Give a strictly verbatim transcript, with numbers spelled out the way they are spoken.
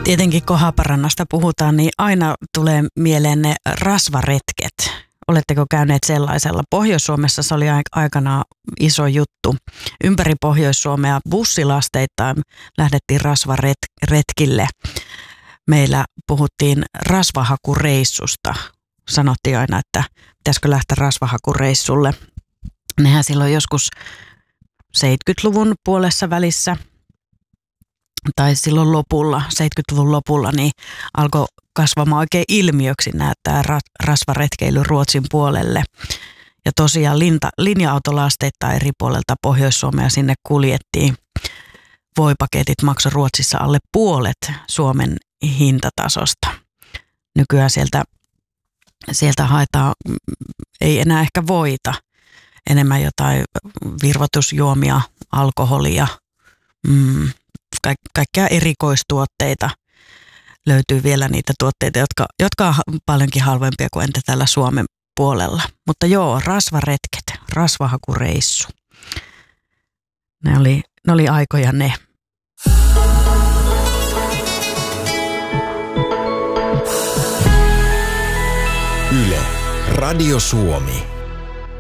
Tietenkin kun Haaparannasta puhutaan, niin aina tulee mieleen ne rasvaretket. Oletteko käyneet sellaisella? Pohjois-Suomessa se oli aikanaan iso juttu. Ympäri Pohjois-Suomea bussilasteittain lähdettiin rasvaretkille. Meillä puhuttiin rasvahakureissusta. Sanottiin aina, että pitäisikö lähteä rasvahakureissulle. Nehän silloin joskus seitsemänkymmentäluvun puolessa välissä tai silloin lopulla, seitsemänkymmentäluvun lopulla, niin alkoi kasvamaan oikein ilmiöksi näyttää rasvaretkeily Ruotsin puolelle. Ja tosiaan linta, linja-autolasteittain eri puolelta Pohjois-Suomea sinne kuljettiin. Voipaketit maksoi Ruotsissa alle puolet Suomen hintatasosta. Nykyään sieltä, sieltä haetaan, ei enää ehkä voita, enemmän jotain virvoitusjuomia, alkoholia, mm, ka- kaikkia erikoistuotteita. Löytyy vielä niitä tuotteita, jotka, jotka on paljonkin halvempia kuin entä tällä Suomen puolella. Mutta joo, rasvaretket, rasvahakureissu. Ne oli, ne oli aikoja ne. Yle, Radio Suomi.